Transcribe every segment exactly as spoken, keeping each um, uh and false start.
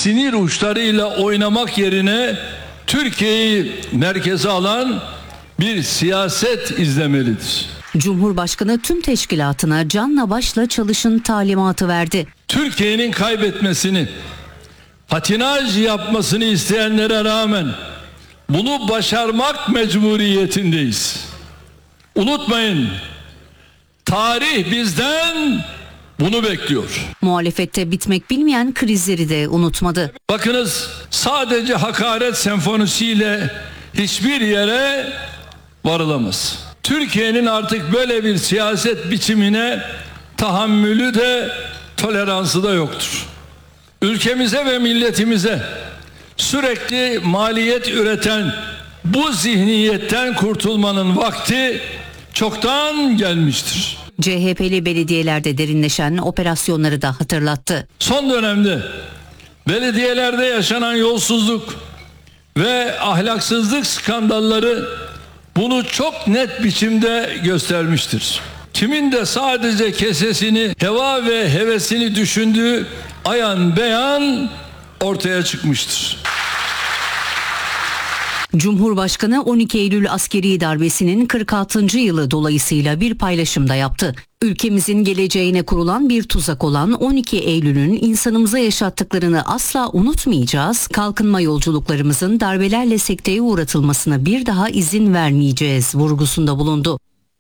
sinir uçlarıyla oynamak yerine Türkiye'yi merkeze alan bir siyaset izlemelidir. Cumhurbaşkanı tüm teşkilatına canla başla çalışın talimatı verdi. Türkiye'nin kaybetmesini, patinaj yapmasını isteyenlere rağmen bunu başarmak mecburiyetindeyiz. Unutmayın, tarih bizden bunu bekliyor. Muhalefette bitmek bilmeyen krizleri de unutmadı. Bakınız, sadece hakaret senfonisiyle hiçbir yere varılamaz. Türkiye'nin artık böyle bir siyaset biçimine tahammülü de toleransı da yoktur. Ülkemize ve milletimize sürekli maliyet üreten bu zihniyetten kurtulmanın vakti çoktan gelmiştir. C H P'li belediyelerde derinleşen operasyonları da hatırlattı. Son dönemde belediyelerde yaşanan yolsuzluk ve ahlaksızlık skandalları bunu çok net biçimde göstermiştir. Kimin de sadece kesesini, heva ve hevesini düşündüğü ayan beyan ortaya çıkmıştır. Cumhurbaşkanı on iki Eylül askeri darbesinin kırk altıncı yılı dolayısıyla bir paylaşımda yaptı. Ülkemizin geleceğine kurulan bir tuzak olan on iki Eylül'ün insanımıza yaşattıklarını asla unutmayacağız. Kalkınma yolculuklarımızın darbelerle sekteye uğratılmasına bir daha izin vermeyeceğiz vurgusunda bulundu.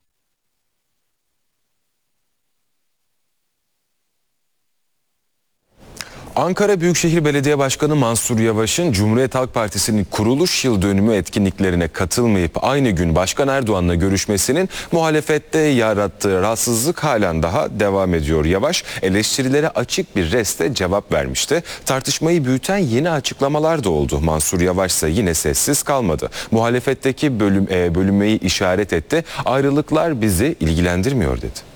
Ankara Büyükşehir Belediye Başkanı Mansur Yavaş'ın Cumhuriyet Halk Partisi'nin kuruluş yıl dönümü etkinliklerine katılmayıp aynı gün Başkan Erdoğan'la görüşmesinin muhalefette yarattığı rahatsızlık halen daha devam ediyor. Yavaş eleştirilere açık bir restle cevap vermişti. Tartışmayı büyüten yeni açıklamalar da oldu. Mansur Yavaş ise yine sessiz kalmadı. Muhalefetteki bölüm, e, bölünmeyi işaret etti. Ayrılıklar bizi ilgilendirmiyor dedi.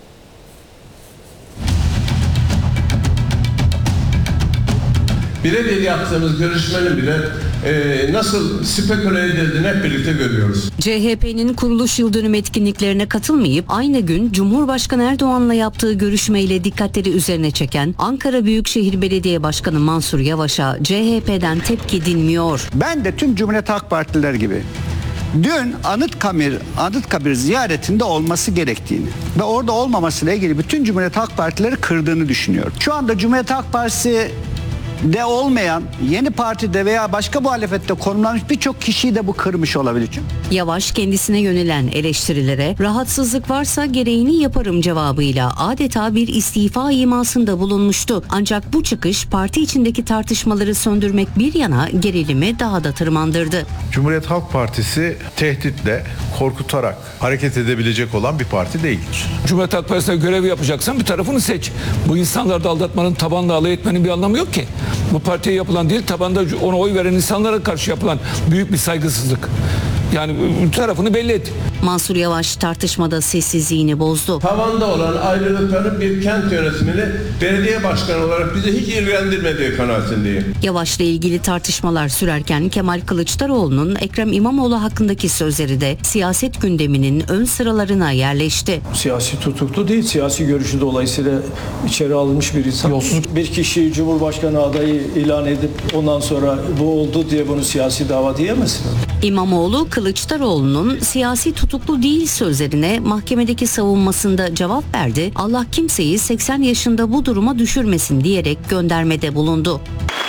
Birebir yaptığımız görüşmenin bile e, nasıl speküle edildiğini hep birlikte görüyoruz. C H P'nin kuruluş yıl dönümü etkinliklerine katılmayıp aynı gün Cumhurbaşkanı Erdoğan'la yaptığı görüşmeyle dikkatleri üzerine çeken Ankara Büyükşehir Belediye Başkanı Mansur Yavaş'a C H P'den tepki dinmiyor. Ben de tüm Cumhuriyet Halk Partililer gibi dün Anıtkabir, Anıtkabir ziyaretinde olması gerektiğini ve orada olmamasıyla ilgili bütün Cumhuriyet Halk Partileri kırdığını düşünüyorum. Şu anda Cumhuriyet Halk Partisi de olmayan, yeni partide veya başka muhalefette konumlanmış birçok kişiyi de bu kırmış olabilir. Yavaş kendisine yönelen eleştirilere rahatsızlık varsa gereğini yaparım cevabıyla adeta bir istifa imasında bulunmuştu. Ancak bu çıkış parti içindeki tartışmaları söndürmek bir yana gerilimi daha da tırmandırdı. Cumhuriyet Halk Partisi tehditle, korkutarak hareket edebilecek olan bir parti değildir. Cumhuriyet Halk Partisi'ne görev yapacaksan bir tarafını seç. Bu insanları da aldatmanın, tabanla alay etmenin bir anlamı yok ki. Bu partiye yapılan değil, tabanda ona oy veren insanlara karşı yapılan büyük bir saygısızlık. Yani tarafını belli et. Mansur Yavaş tartışmada sessizliğini bozdu. Tavanda olan ayrılıkların bir kent yönetimini belediye başkanı olarak bizi hiç ilgilendirmediği kanaatindeyim. Yavaş'la ilgili tartışmalar sürerken Kemal Kılıçdaroğlu'nun Ekrem İmamoğlu hakkındaki sözleri de siyaset gündeminin ön sıralarına yerleşti. Siyasi tutuklu değil, siyasi görüşü dolayısıyla içeri alınmış bir insan. Yolsuzluk. Bir kişiyi Cumhurbaşkanı adayı ilan edip ondan sonra bu oldu diye bunu siyasi dava diyemezsin. İmamoğlu, Kılıçdaroğlu'nun siyasi tutuklu değil sözlerine mahkemedeki savunmasında cevap verdi. Allah kimseyi seksen yaşında bu duruma düşürmesin diyerek göndermede bulundu.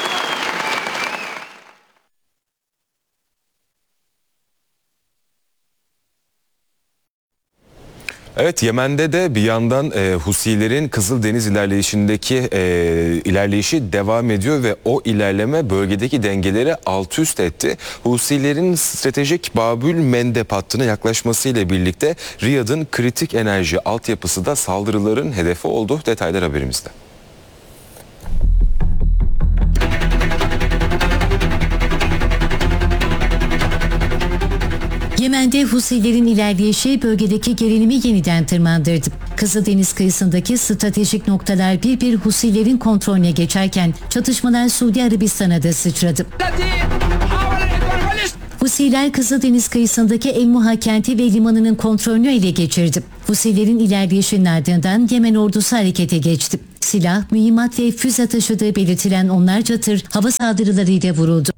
Evet, Yemen'de de bir yandan e, Husilerin Kızıldeniz ilerleyişindeki e, ilerleyişi devam ediyor ve o ilerleme bölgedeki dengeleri alt üst etti. Husilerin stratejik Babül Mendeb hattına yaklaşmasıyla birlikte Riyad'ın kritik enerji altyapısı da saldırıların hedefi oldu. Detaylar haberimizde. Yemen'de Husilerin ilerleyişi bölgedeki gerilimi yeniden tırmandırdı. Kızıldeniz kıyısındaki stratejik noktalar bir bir Husilerin kontrolüne geçerken çatışmalar Suudi Arabistan'a da sıçradı. Husiler Kızıldeniz kıyısındaki El Muha kenti ve limanının kontrolünü ele geçirdi. Husilerin ilerleyişinin ardından Yemen ordusu harekete geçti. Silah, mühimmat ve füze taşıdığı belirtilen onlarca tır hava saldırılarıyla vuruldu.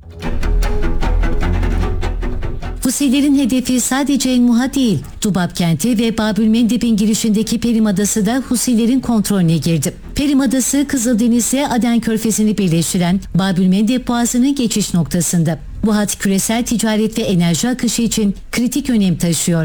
Fusillerin hedefi sadece El Muha değil, Dubab kenti ve Babülmendeb'in girişindeki Perim Adası da Husillerin kontrolüne girdi. Perim Adası, Kızıldeniz'le Aden Körfezi'ni birleştiren Babülmendeb Boğazı'nın geçiş noktasında. Bu hat küresel ticaret ve enerji akışı için kritik önem taşıyor.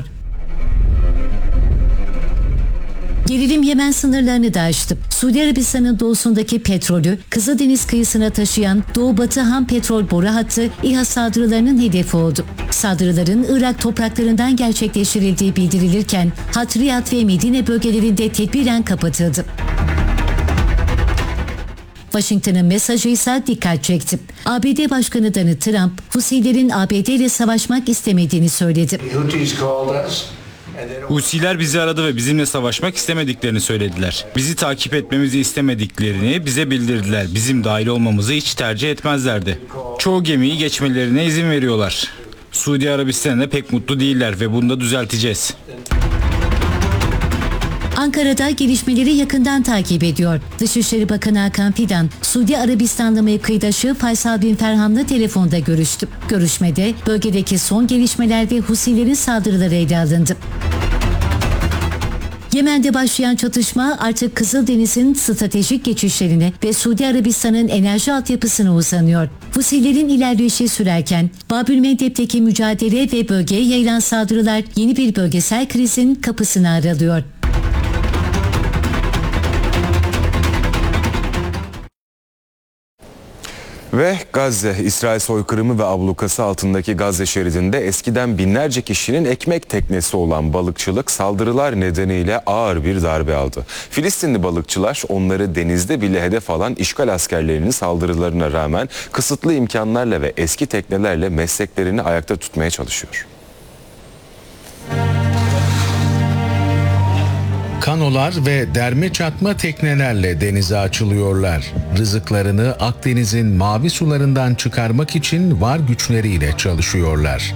Gerilim Yemen sınırlarını da aştı. Suudi Arabistan'ın doğusundaki petrolü Kızıldeniz kıyısına taşıyan Doğu-Batı ham petrol boru hattı İHA saldırılarının hedefi oldu. Saldırıların Irak topraklarından gerçekleştirildiği bildirilirken hat Riyad ve Medine bölgelerinde tedbiren kapatıldı. Washington'ın mesajı ise dikkat çekti. A B D Başkanı Donald Trump, Husilerin A B D ile savaşmak istemediğini söyledi. Husiler bizi aradı ve bizimle savaşmak istemediklerini söylediler. Bizi takip etmemizi istemediklerini bize bildirdiler. Bizim dahil olmamızı hiç tercih etmezlerdi. Çoğu gemiyi geçmelerine izin veriyorlar. Suudi Arabistan'da pek mutlu değiller ve bunu da düzelteceğiz. Ankara'da gelişmeleri yakından takip ediyor. Dışişleri Bakanı Hakan Fidan, Suudi Arabistanlı mevkidaşı Faysal bin Ferhan'la telefonda görüştü. Görüşmede bölgedeki son gelişmeler ve Husilerin saldırıları ele alındı. Yemen'de başlayan çatışma artık Kızıldeniz'in stratejik geçişlerine ve Suudi Arabistan'ın enerji altyapısına uzanıyor. Husilerin ilerleyişi sürerken Babülmendeb'teki mücadele ve bölgeye yayılan saldırılar yeni bir bölgesel krizin kapısını aralıyor. Ve Gazze, İsrail soykırımı ve ablukası altındaki Gazze şeridinde eskiden binlerce kişinin ekmek teknesi olan balıkçılık saldırılar nedeniyle ağır bir darbe aldı. Filistinli balıkçılar onları denizde bile hedef alan işgal askerlerinin saldırılarına rağmen kısıtlı imkanlarla ve eski teknelerle mesleklerini ayakta tutmaya çalışıyor. Kanolar ve derme çatma teknelerle denize açılıyorlar. Rızıklarını Akdeniz'in mavi sularından çıkarmak için var güçleriyle çalışıyorlar.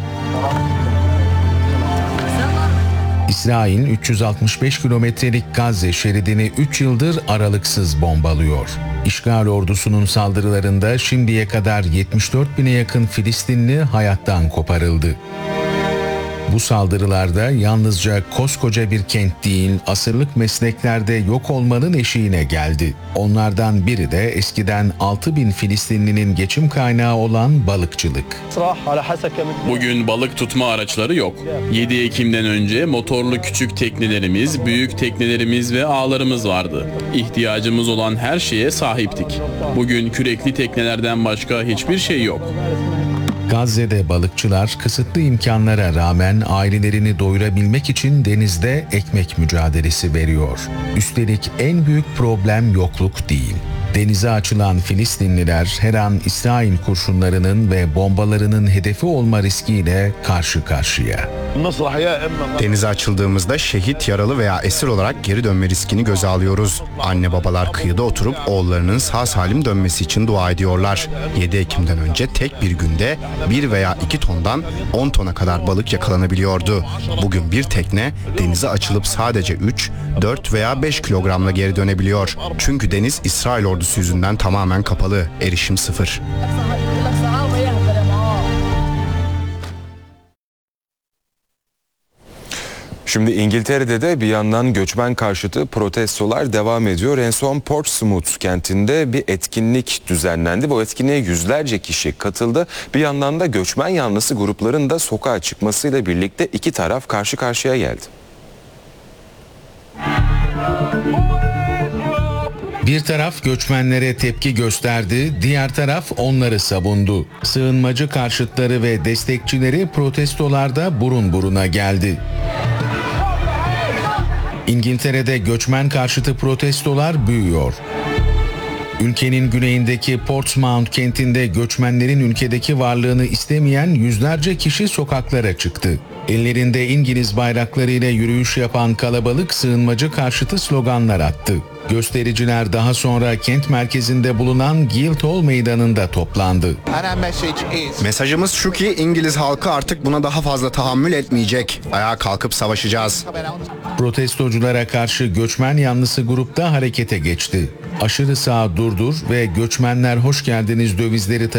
İsrail üç yüz altmış beş kilometrelik Gazze şeridini üç yıldır aralıksız bombalıyor. İşgal ordusunun saldırılarında şimdiye kadar yetmiş dört bine yakın Filistinli hayattan koparıldı. Bu saldırılarda yalnızca koskoca bir kent değil, asırlık mesleklerde yok olmanın eşiğine geldi. Onlardan biri de eskiden altı bin Filistinlinin geçim kaynağı olan balıkçılık. Bugün balık tutma araçları yok. yedi Ekim'den önce motorlu küçük teknelerimiz, büyük teknelerimiz ve ağlarımız vardı. İhtiyacımız olan her şeye sahiptik. Bugün kürekli teknelerden başka hiçbir şey yok. Gazze'de balıkçılar kısıtlı imkanlara rağmen ailelerini doyurabilmek için denizde ekmek mücadelesi veriyor. Üstelik en büyük problem yokluk değil. Denize açılan Filistinliler her an İsrail kurşunlarının ve bombalarının hedefi olma riskiyle karşı karşıya. Denize açıldığımızda şehit, yaralı veya esir olarak geri dönme riskini göze alıyoruz. Anne babalar kıyıda oturup oğullarının sağ salim dönmesi için dua ediyorlar. yedi Ekim'den önce tek bir günde bir veya iki tondan on tona kadar balık yakalanabiliyordu. Bugün bir tekne denize açılıp sadece üç, dört veya beş kilogramla geri dönebiliyor. Çünkü deniz İsrail ordusu yüzünden tamamen kapalı, erişim sıfır. Şimdi İngiltere'de de bir yandan göçmen karşıtı protestolar devam ediyor. En son Portsmouth kentinde bir etkinlik düzenlendi. Bu etkinliğe yüzlerce kişi katıldı. Bir yandan da göçmen yanlısı grupların da sokağa çıkmasıyla birlikte iki taraf karşı karşıya geldi. Bir taraf göçmenlere tepki gösterdi, diğer taraf onları savundu. Sığınmacı karşıtları ve destekçileri protestolarda burun buruna geldi. İngiltere'de göçmen karşıtı protestolar büyüyor. Ülkenin güneyindeki Portsmouth kentinde göçmenlerin ülkedeki varlığını istemeyen yüzlerce kişi sokaklara çıktı. Ellerinde İngiliz bayraklarıyla yürüyüş yapan kalabalık sığınmacı karşıtı sloganlar attı. Göstericiler daha sonra kent merkezinde bulunan Guildhall Meydanı'nda toplandı. Mesajımız şu ki İngiliz halkı artık buna daha fazla tahammül etmeyecek. Ayağa kalkıp savaşacağız. Protestoculara karşı göçmen yanlısı grupta harekete geçti. Aşırı sağ durdur ve göçmenler hoş geldiniz dövizleri